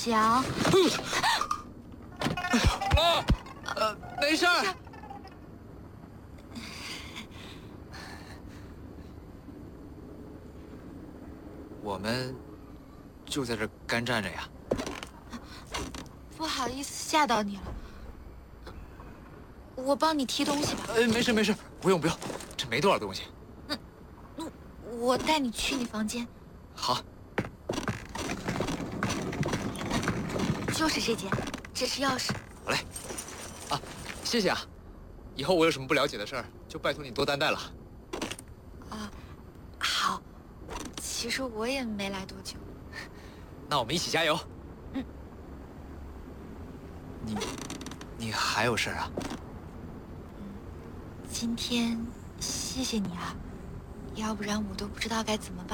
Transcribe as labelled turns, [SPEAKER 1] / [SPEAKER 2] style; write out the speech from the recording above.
[SPEAKER 1] 翔。
[SPEAKER 2] 妈，没事儿。我们就在这干站着呀。
[SPEAKER 1] 不好意思吓到你了，我帮你提东西吧。
[SPEAKER 2] 没事没事，不用不用，这没多少东西。
[SPEAKER 1] 那我带你去你房间。
[SPEAKER 2] 好。
[SPEAKER 1] 就是这间，这是钥匙。
[SPEAKER 2] 好嘞。啊，谢谢啊。以后我有什么不了解的事儿，就拜托你多担待了。
[SPEAKER 1] 啊，好。其实我也没来多久。
[SPEAKER 2] 那我们一起加油。
[SPEAKER 1] 嗯。
[SPEAKER 2] 你还有事儿啊？
[SPEAKER 1] 今天谢谢你啊，要不然我都不知道该怎么办。